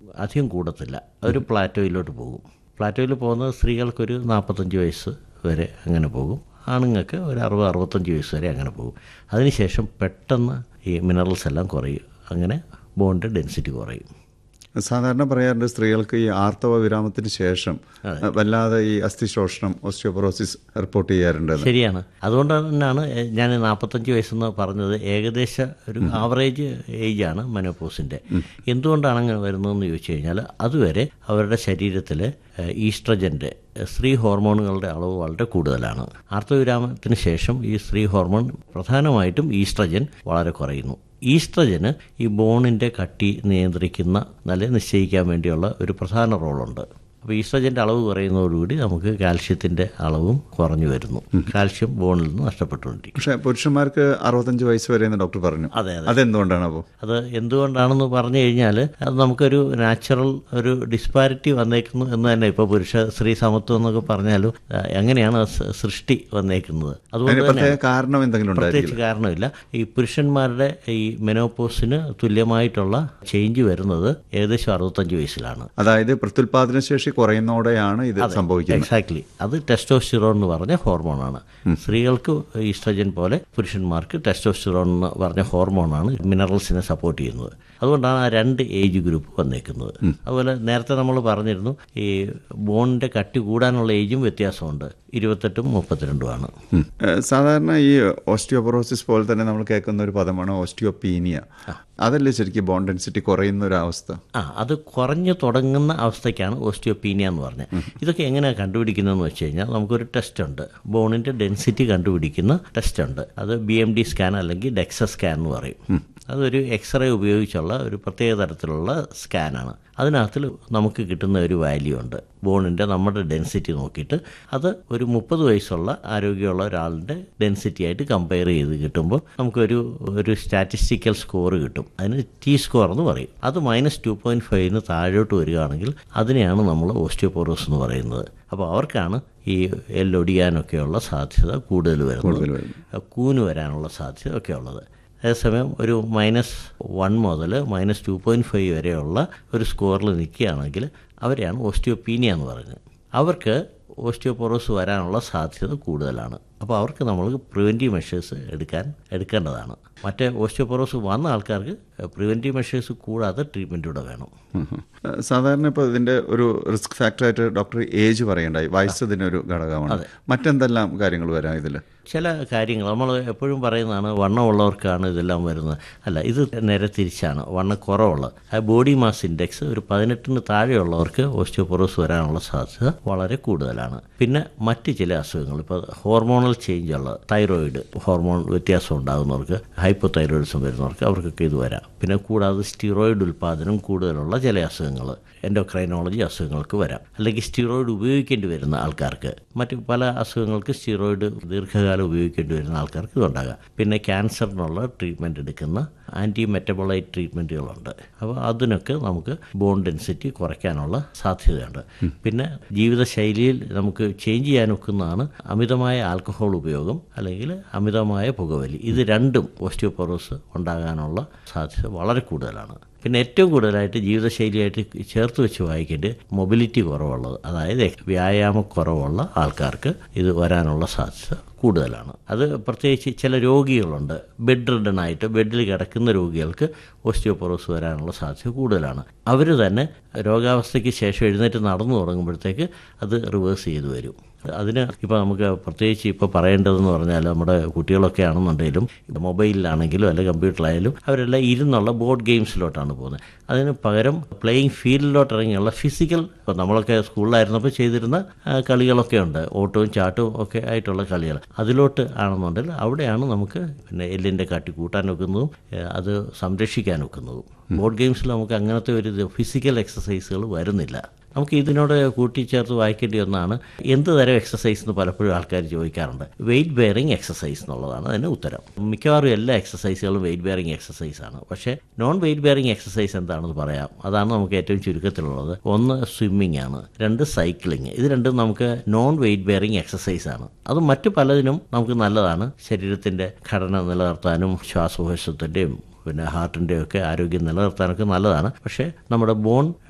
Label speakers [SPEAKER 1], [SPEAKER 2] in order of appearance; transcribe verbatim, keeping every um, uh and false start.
[SPEAKER 1] അധികം കൂടത്തില്ല, ഒരു പ്ലാറ്റോയിലോട്ട് പോകും. പ്ലാറ്റോയിൽ പോകുന്നത് സ്ത്രീകൾക്കൊരു നാൽപ്പത്തഞ്ച് വയസ്സ് വരെ അങ്ങനെ പോകും, ആണുങ്ങൾക്ക് ഒരു അറുപത് അറുപത്തഞ്ച് വയസ്സ് വരെ അങ്ങനെ പോകും. അതിനുശേഷം പെട്ടെന്ന് ഈ മിനറൽസ് എല്ലാം കുറയും, അങ്ങനെ ബോണിൻ്റെ ഡെൻസിറ്റി കുറയും.
[SPEAKER 2] സാധാരണ പറയാറുണ്ട് സ്ത്രീകൾക്ക് ഈ ആർത്തവ വിരാമത്തിന് ശേഷം വല്ലാതെ ഈ അസ്ഥിശോഷണം, ഓസ്റ്റിയോപൊറോസിസ് റിപ്പോർട്ട് ചെയ്യാറുണ്ട്.
[SPEAKER 1] ശരിയാണ്. അതുകൊണ്ട് തന്നെയാണ് ഞാൻ നാൽപ്പത്തഞ്ച് വയസ്സെന്ന് പറഞ്ഞത്. ഏകദേശ ഒരു ആവറേജ് ഏജാണ് മെനോപോസിൻ്റെ. എന്തുകൊണ്ടാണ് അങ്ങനെ വരുന്നതെന്ന് ചോദിച്ചു കഴിഞ്ഞാൽ അതുവരെ അവരുടെ ശരീരത്തിൽ ഈസ്ട്രജൻ്റെ സ്ത്രീ ഹോർമോണുകളുടെ അളവ് വളരെ കൂടുതലാണ്. ആർത്തവവിരാമത്തിന് ശേഷം ഈ സ്ത്രീ ഹോർമോൺ പ്രധാനമായിട്ടും ഈസ്ട്രജൻ വളരെ കുറയുന്നു. ഈസ്ട്രജന് ഈ ബോണിൻ്റെ കട്ടി നിയന്ത്രിക്കുന്ന നല്ല നിശ്ചയിക്കാൻ വേണ്ടിയുള്ള ഒരു പ്രധാന റോളുണ്ട്. അപ്പോൾ ഈസ്ട്രജൻ്റെ അളവ് കുറയുന്നതോടുകൂടി നമുക്ക് കാൽഷ്യത്തിൻ്റെ അളവും കുറഞ്ഞു വരുന്നു, കാൽഷ്യം ബോണിൽ നിന്ന് നഷ്ടപ്പെട്ടുകൊണ്ടിരിക്കും.
[SPEAKER 2] പക്ഷേ പുരുഷന്മാർക്ക് അറുപത്തഞ്ച് വയസ്സ് വരെ എന്ന് ഡോക്ടർ പറഞ്ഞു.
[SPEAKER 1] അതെ അതെ.
[SPEAKER 2] അതെന്തുകൊണ്ടാണ്? അപ്പോൾ
[SPEAKER 1] അത് എന്തുകൊണ്ടാണെന്ന് പറഞ്ഞു കഴിഞ്ഞാൽ അത് നമുക്കൊരു നാച്ചുറൽ ഒരു ഡിസ്പാരിറ്റി വന്നേക്കുന്നു എന്ന് തന്നെ. ഇപ്പോൾ പുരുഷ സ്ത്രീ സമത്വം എന്നൊക്കെ പറഞ്ഞാലും എങ്ങനെയാണ് സൃഷ്ടി വന്നേക്കുന്നത്, അതുകൊണ്ട് തന്നെ
[SPEAKER 2] കാരണം എന്തെങ്കിലും
[SPEAKER 1] പ്രത്യേകിച്ച് കാരണമില്ല. ഈ പുരുഷന്മാരുടെ ഈ മെനോപോസിന് തുല്യമായിട്ടുള്ള ചേഞ്ച് വരുന്നത് ഏകദേശം അറുപത്തഞ്ച് വയസ്സിലാണ്.
[SPEAKER 2] അതായത് പ്രത്യുൽപാദന ശേഷി കുറയുന്നതോടെയാണ് ഇത് സംഭവിക്കുന്നത്.
[SPEAKER 1] എക്സാക്ട്ലി. അത് ടെസ്റ്റോസ്റ്റിറോൺ എന്ന് പറഞ്ഞ ഹോർമോണാണ്. സ്ത്രീകൾക്ക് ഈസ്ട്രജൻ പോലെ പുരുഷന്മാർക്ക് ടെസ്റ്റോസ്റ്റിറോൺ എന്ന് പറഞ്ഞ ഹോർമോണാണ് മിനറൽസിനെ സപ്പോർട്ട് ചെയ്യുന്നത്. അതുകൊണ്ടാണ് ആ രണ്ട് ഏജ് ഗ്രൂപ്പ് വന്നേക്കുന്നത്. അതുപോലെ നേരത്തെ നമ്മൾ പറഞ്ഞിരുന്നു ഈ ബോണിന്റെ കട്ടി കൂടാനുള്ള ഏജും വ്യത്യാസമുണ്ട്, ഇരുപത്തെട്ടും മുപ്പത്തിരണ്ടുമാണ്.
[SPEAKER 2] സാധാരണ ഈ ഓസ്റ്റിയോപൊറോസിസ് പോലെ തന്നെ നമ്മൾ കേൾക്കുന്ന ഒരു പദമാണ് ഓസ്റ്റിയോപീനിയ. അതല്ലേ ശരിക്കും ബോൺ ഡെൻസിറ്റി കുറയുന്ന ഒരു അവസ്ഥ?
[SPEAKER 1] ആ അത് കുറഞ്ഞു തുടങ്ങുന്ന അവസ്ഥയ്ക്കാണ് ഓസ്റ്റിയോപീനിയ എന്ന് പറഞ്ഞത്. ഇതൊക്കെ എങ്ങനെയാണ് കണ്ടുപിടിക്കുന്നതെന്ന് വെച്ച് കഴിഞ്ഞാൽ നമുക്കൊരു ടെസ്റ്റ് ഉണ്ട്, ബോണിൻ്റെ ഡെൻസിറ്റി കണ്ടുപിടിക്കുന്ന ടെസ്റ്റ് ഉണ്ട്. അത് ബി എം ഡി സ്കാൻ അല്ലെങ്കിൽ ഡെക്സ സ്കാൻ എന്ന് പറയും. അതൊരു എക്സ്റേ ഉപയോഗിച്ചുള്ള ഒരു പ്രത്യേക തരത്തിലുള്ള സ്കാനാണ്. അതിനകത്ത് നമുക്ക് കിട്ടുന്ന ഒരു വാല്യൂ ഉണ്ട്, ബോണിൻ്റെ നമ്മുടെ ഡെൻസിറ്റി നോക്കിയിട്ട് അത് ഒരു മുപ്പത് വയസ്സുള്ള ആരോഗ്യമുള്ള ഒരാളുടെ ഡെൻസിറ്റി ആയിട്ട് കമ്പയർ ചെയ്ത് കിട്ടുമ്പോൾ നമുക്കൊരു ഒരു സ്റ്റാറ്റിസ്റ്റിക്കൽ സ്കോർ കിട്ടും. അതിന് ടി സ്കോർ എന്ന് പറയും. അത് മൈനസ് ടു പോയിൻറ്റ് ഫൈവിന് താഴോട്ട് വരികയാണെങ്കിൽ അതിനെയാണ് നമ്മൾ ഓസ്റ്റിയോപോറോസ് എന്ന് പറയുന്നത്. അപ്പോൾ അവർക്കാണ് ഈ എല്ലൊടിയാനൊക്കെയുള്ള സാധ്യത കൂടുതൽ വരുന്നത്, കൂന് വരാനുള്ള സാധ്യത ഒക്കെ ഉള്ളത്. അതേസമയം ഒരു മൈനസ് വൺ മുതൽ മൈനസ് ടു പോയിൻറ്റ് ഫൈവ് വരെയുള്ള ഒരു സ്കോറിൽ നിൽക്കുകയാണെങ്കിൽ അവരെയാണ് ഓസ്റ്റിയോപീനിയ എന്ന് പറയുന്നത്. അവർക്ക് ഓസ്റ്റിയോപോറോസ് വരാനുള്ള സാധ്യത കൂടുതലാണ്. അപ്പോൾ അവർക്ക് നമ്മൾ പ്രിവെൻറ്റീവ് മെഷേഴ്സ് എടുക്കാൻ എടുക്കേണ്ടതാണ്. മറ്റേ ഓസ്റ്റിയോപോറോസ് വന്ന ആൾക്കാർക്ക് പ്രിവെൻറ്റീവ് മെഷേഴ്സ് കൂടാതെ ട്രീറ്റ്മെൻറ്റ് കൂടെ വേണം.
[SPEAKER 2] സാധാരണ ഇപ്പോൾ ഇതിൻ്റെ ഒരു റിസ്ക് ഫാക്ടറായിട്ട് ഡോക്ടർ ഏജ് പറയണ്ടായി, വയസ്സ് ഇതിനൊരു ഘടകമാണ്. മറ്റെന്തെല്ലാം കാര്യങ്ങൾ വരാം ഇതിൽ?
[SPEAKER 1] ചില കാര്യങ്ങൾ നമ്മൾ എപ്പോഴും പറയുന്നതാണ് വണ്ണമുള്ളവർക്കാണ് ഇതെല്ലാം വരുന്നത്. അല്ല, ഇത് നേരെ തിരിച്ചാണ്. വണ്ണം കുറവുള്ളത്, ആ ബോഡി മാസ് ഇൻഡെക്സ് ഒരു പതിനെട്ടിന് താഴെയുള്ളവർക്ക് ഓസ്റ്റിയോപോറോസ് വരാനുള്ള സാധ്യത വളരെ കൂടുതലാണ്. പിന്നെ മറ്റ് ചില അസുഖങ്ങൾ, ഇപ്പോൾ ഹോർമോണൽ ചേഞ്ച് ഉള്ള തൈറോയിഡ് ഹോർമോൺ വ്യത്യാസം ഉണ്ടാകുന്നവർക്ക്, ഹൈപ്പോ തൈറോയിഡിസം വരുന്നവർക്ക് അവർക്കൊക്കെ ഇത് വരാം. പിന്നെ കൂടാതെ സ്റ്റിറോയിഡ് ഉൽപ്പാദനം കൂടുതലുള്ള ചില അസുഖങ്ങൾ, എൻഡോക്രൈനോളജി അസുഖങ്ങൾക്ക് വരാം. അല്ലെങ്കിൽ സ്റ്റിറോയിഡ് ഉപയോഗിക്കേണ്ടി വരുന്ന ആൾക്കാർക്ക്, മറ്റ് പല അസുഖങ്ങൾക്ക് സ്റ്റിറോയിഡ് ദീർഘകാലം ഉപയോഗിക്കേണ്ടി വരുന്ന ആൾക്കാർക്ക് ഇതുണ്ടാകാം. പിന്നെ ക്യാൻസറിനുള്ള ട്രീറ്റ്മെൻറ്റ് എടുക്കുന്ന ആൻറ്റി മെറ്റബോളൈറ്റ് ട്രീറ്റ്മെൻറ്റുകളുണ്ട്. അപ്പോൾ അതിനൊക്കെ നമുക്ക് ബോൺ ഡെൻസിറ്റി കുറയ്ക്കാനുള്ള സാധ്യതയുണ്ട്. പിന്നെ ജീവിതശൈലിയിൽ നമുക്ക് ചേഞ്ച് ചെയ്യാനൊക്കുന്നതാണ് അമിതമായ ആൽക്കഹോൾ ഉപയോഗം അല്ലെങ്കിൽ അമിതമായ പുകവലി. ഇത് രണ്ടും ഓസ്റ്റിയോപോറോസ് ഉണ്ടാകാനുള്ള സാധ്യത വളരെ കൂടുതലാണ്. പിന്നെ ഏറ്റവും കൂടുതലായിട്ട് ജീവിതശൈലിയായിട്ട് ചേർത്ത് വെച്ച് വായിക്കേണ്ടത് മൊബിലിറ്റി കുറവുള്ളത്, അതായത് വ്യായാമക്കുറവുള്ള ആൾക്കാർക്ക് ഇത് വരാനുള്ള സാധ്യത കൂടുതലാണ്. അത് പ്രത്യേകിച്ച് ചില രോഗികളുണ്ട്, ബെഡ് റിഡനായിട്ട് ബെഡിൽ കിടക്കുന്ന രോഗികൾക്ക് ഓസ്റ്റിയോപോറോസ് വരാനുള്ള സാധ്യത കൂടുതലാണ്. അവർ തന്നെ രോഗാവസ്ഥയ്ക്ക് ശേഷം എഴുന്നേറ്റ് നടന്നു തുടങ്ങുമ്പോഴത്തേക്ക് അത് റിവേഴ്സ് ചെയ്തു വരും. അതിന് ഇപ്പോൾ നമുക്ക് പ്രത്യേകിച്ച് ഇപ്പോൾ പറയേണ്ടതെന്ന് പറഞ്ഞാൽ നമ്മുടെ കുട്ടികളൊക്കെ ആണെന്നുണ്ടെങ്കിലും മൊബൈലിലാണെങ്കിലും അല്ലെങ്കിൽ കമ്പ്യൂട്ടറിലായാലും അവരെല്ലാം ഇരുന്നുള്ള ബോർഡ് ഗെയിംസിലോട്ടാണ് പോകുന്നത്. അതിന് പകരം പ്ലേയിങ് ഫീൽഡിലോട്ട് ഇറങ്ങിയുള്ള ഫിസിക്കൽ, ഇപ്പോൾ നമ്മളൊക്കെ സ്കൂളിലായിരുന്നപ്പോൾ ചെയ്തിരുന്ന കളികളൊക്കെ ഉണ്ട്, ഓട്ടവും ചാട്ടവും ഒക്കെ ആയിട്ടുള്ള കളികൾ. അതിലോട്ട് ആണെന്നുണ്ടെങ്കിൽ അവിടെയാണ് നമുക്ക് പിന്നെ എല്ലിൻ്റെ കാട്ടി കൂട്ടാൻ വെക്കുന്നതും അത് സംരക്ഷിക്കാൻ വെക്കുന്നതും. ബോർഡ് ഗെയിംസിൽ നമുക്ക് അങ്ങനത്തെ ഒരു ഫിസിക്കൽ എക്സസൈസുകൾ വരുന്നില്ല. നമുക്ക് ഇതിനോട് കൂട്ടിച്ചേർത്ത് വായിക്കേണ്ടി ഒന്നാണ് എന്ത് തരം എക്സസൈസ് എന്ന് പലപ്പോഴും ആൾക്കാർ ചോദിക്കാറുണ്ട്. വെയിറ്റ് ബെയറിംഗ് എക്സസൈസ് എന്നുള്ളതാണ് അതിന് ഉത്തരം. മിക്കവാറും എല്ലാ എക്സസൈസുകളും വെയിറ്റ് ബെയറിംഗ് എക്സസൈസാണ്. പക്ഷേ നോൺ വെയിറ്റ് ബെയറിംഗ് എക്സസൈസ് എന്താണെന്ന് പറയാം. അതാണ് നമുക്ക് ഏറ്റവും ചുരുക്കത്തിലുള്ളത്. ഒന്ന് സ്വിമ്മിംഗ് ആണ്, രണ്ട് സൈക്ലിംഗ്. ഇത് രണ്ടും നമുക്ക് നോൺ വെയിറ്റ് ബെയറിംഗ് എക്സസൈസ് ആണ്. അത് മറ്റു പലതിനും നമുക്ക് നല്ലതാണ്. ശരീരത്തിൻ്റെ ഘടന നിലനിർത്താനും ശ്വാസകോശത്തിൻ്റെയും പിന്നെ ഹാർട്ടിൻ്റെയും ഒക്കെ ആരോഗ്യം നിലനിർത്താനൊക്കെ നല്ലതാണ്. പക്ഷേ നമ്മുടെ ബോൺ